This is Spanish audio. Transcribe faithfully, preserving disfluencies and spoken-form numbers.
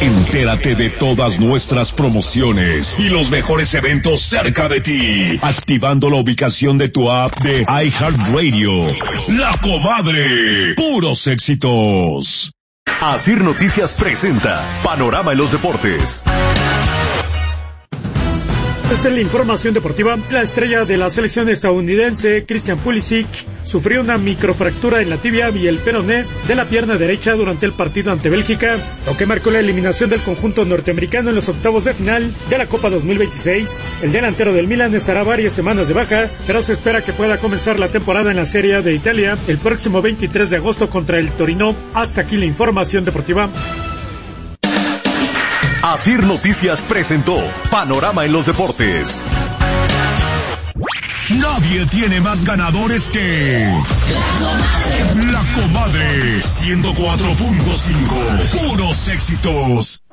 Entérate de todas nuestras promociones y los mejores eventos cerca de ti, activando la ubicación de tu app de iHeartRadio. La Comadre, puros éxitos. Asir Noticias presenta Panorama en los Deportes. Esta es la información deportiva. La estrella de la selección estadounidense, Christian Pulisic, sufrió una microfractura en la tibia y el peroné de la pierna derecha durante el partido ante Bélgica, lo que marcó la eliminación del conjunto norteamericano en los octavos de final de la Copa dos mil veintiséis. El delantero del Milan estará varias semanas de baja, pero se espera que pueda comenzar la temporada en la Serie A de Italia el próximo veintitrés de agosto contra el Torino. Hasta aquí la información deportiva. Asir Noticias presentó Panorama en los Deportes. Nadie tiene más ganadores que La Comadre. La Comadre ciento cuatro punto cinco. Puros éxitos.